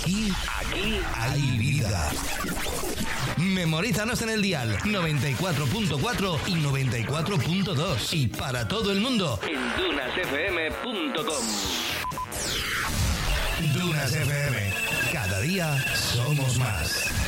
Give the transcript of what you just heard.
Aquí hay vida. Memorízanos en el dial 94.4 y 94.2 y para todo el mundo en dunasfm.com. Dunas FM. Cada día somos más.